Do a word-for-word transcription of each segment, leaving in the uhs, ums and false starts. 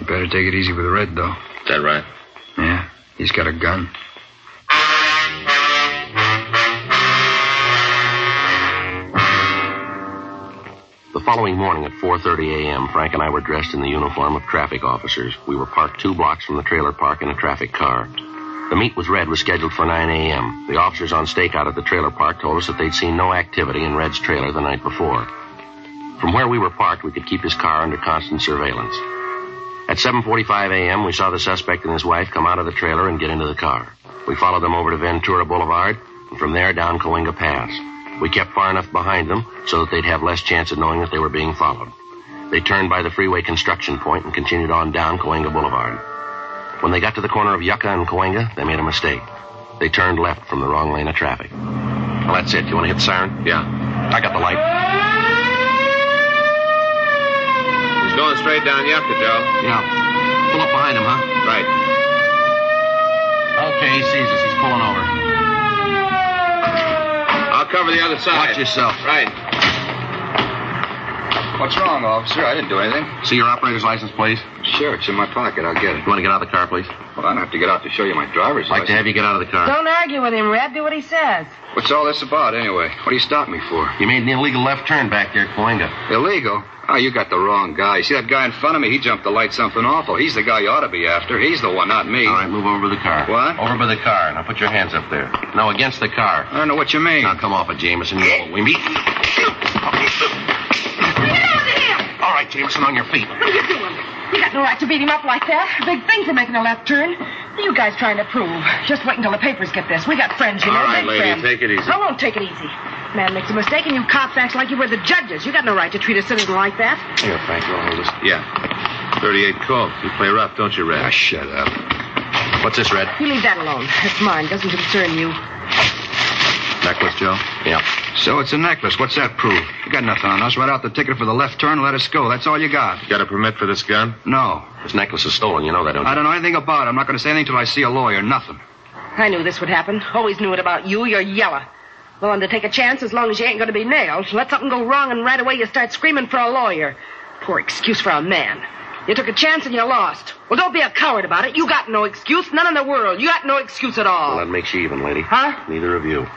Better take it easy with Red, though. Is that right? Yeah, he's got a gun. The following morning at four thirty a.m., Frank and I were dressed in the uniform of traffic officers. We were parked two blocks from the trailer park in a traffic car. The meet with Red was scheduled for nine a.m. The officers on stakeout at the trailer park told us that they'd seen no activity in Red's trailer the night before. From where we were parked, we could keep his car under constant surveillance. At seven forty-five a.m., we saw the suspect and his wife come out of the trailer and get into the car. We followed them over to Ventura Boulevard, and from there down Coalinga Pass. We kept far enough behind them so that they'd have less chance of knowing that they were being followed. They turned by the freeway construction point and continued on down Coalinga Boulevard. When they got to the corner of Yucca and Coalinga, they made a mistake. They turned left from the wrong lane of traffic. Well, that's it. You want to hit the siren? Yeah. I got the light. He's going straight down Yucca, Joe. Yeah. Pull up behind him, huh? Right. Okay, he sees us. He's pulling over. I'll cover the other side. Watch yourself. Right. What's wrong, officer? I didn't do anything. See your operator's license, please? Sure, it's in my pocket. I'll get it. You want to get out of the car, please? Well, I don't have to get out to show you my driver's I'd like license. to have you get out of the car. Don't argue with him, Red. Do what he says. What's all this about, anyway? What do you stop me for? You made an illegal left turn back there at Coalinga. Illegal? Oh, you got the wrong guy. See that guy in front of me? He jumped the light something awful. He's the guy you ought to be after. He's the one, not me. All right, move over to the car. What? Over by the car. Now put your hands up there. No, against the car. I don't know what you mean. Now come off it, Jameson. You know what we mean. Get out of here! All right, Jameson, on your feet. What are you doing? You got no right to beat him up like that. A big thing for making a left turn. What are you guys trying to prove? Just wait until the papers get this. We got friends, you know. All right, big lady, friends. take it easy. I won't take it easy. Man makes a mistake and you cops act like you were the judges. You got no right to treat a citizen like that. Here, Frank, you'll hold this. Yeah. thirty-eight Colt. You play rough, don't you, Red? Ah, shut up. What's this, Red? You leave that alone. It's mine. Doesn't concern you. Necklace, Joe? Yeah. So it's a necklace. What's that prove? You got nothing on us. Write out the ticket for the left turn and let us go. That's all you got. Got a permit for this gun? No. This necklace is stolen. You know that, don't you? I don't know anything about it. I'm not going to say anything till I see a lawyer. Nothing. I knew this would happen. Always knew it about you. You're yellow. Willing to take a chance as long as you ain't going to be nailed. Let something go wrong and right away you start screaming for a lawyer. Poor excuse for a man. You took a chance and you lost. Well, don't be a coward about it. You got no excuse. None in the world. You got no excuse at all. Well, that makes you even, lady. Huh? Neither of you.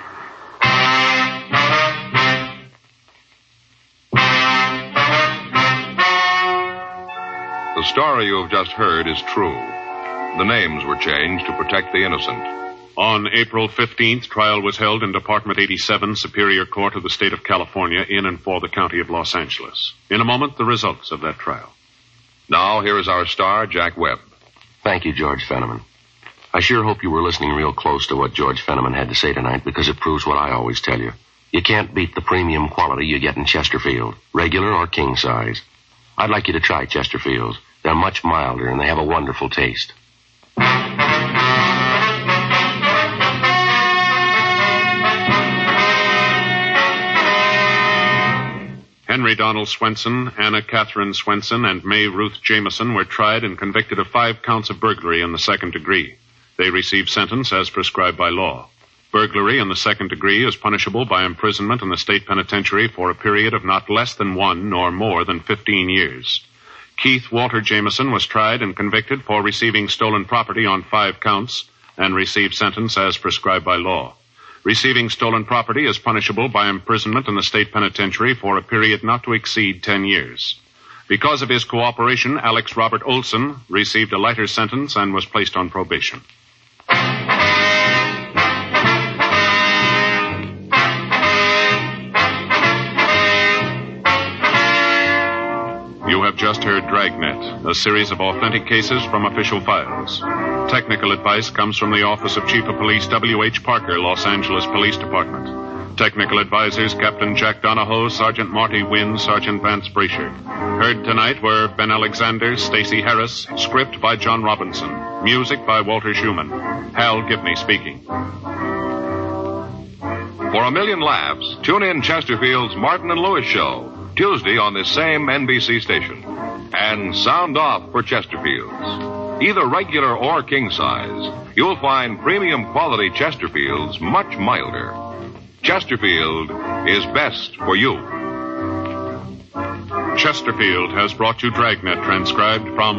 The story you have just heard is true. The names were changed to protect the innocent. On April fifteenth, trial was held in Department eighty-seven, Superior Court of the State of California, in and for the County of Los Angeles. In a moment, the results of that trial. Now, here is our star, Jack Webb. Thank you, George Fenneman. I sure hope you were listening real close to what George Fenneman had to say tonight, because it proves what I always tell you. You can't beat the premium quality you get in Chesterfield, regular or king size. I'd like you to try Chesterfields. They're much milder, and they have a wonderful taste. Henry Donald Swenson, Anna Catherine Swenson, and May Ruth Jameson were tried and convicted of five counts of burglary in the second degree. They received sentence as prescribed by law. Burglary in the second degree is punishable by imprisonment in the state penitentiary for a period of not less than one nor more than fifteen years. Keith Walter Jameson was tried and convicted for receiving stolen property on five counts and received sentence as prescribed by law. Receiving stolen property is punishable by imprisonment in the state penitentiary for a period not to exceed ten years. Because of his cooperation, Alex Robert Olson received a lighter sentence and was placed on probation. You have just heard Dragnet, a series of authentic cases from official files. Technical advice comes from the Office of Chief of Police W H Parker, Los Angeles Police Department. Technical advisors Captain Jack Donahoe, Sergeant Marty Wynn, Sergeant Vance Brasher. Heard tonight were Ben Alexander, Stacey Harris, script by John Robinson, music by Walter Schumann. Hal Gibney speaking. For a million laughs, tune in Chesterfield's Martin and Lewis Show, Tuesday on this same N B C station. And sound off for Chesterfields. Either regular or king size, you'll find premium quality Chesterfields much milder. Chesterfield is best for you. Chesterfield has brought you Dragnet, transcribed from